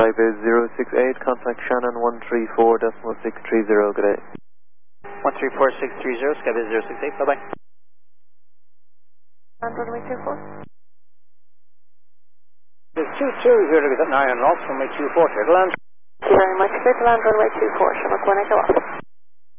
Skybase 068, contact Shannon 134.630, good day. 134630, Skybase 068, bye-bye. Land runway 24. There's 22 here to get 9 knots, runway 24, clear to land. Thank you very much, clear to land runway 24, Shamrock 1 Echo up.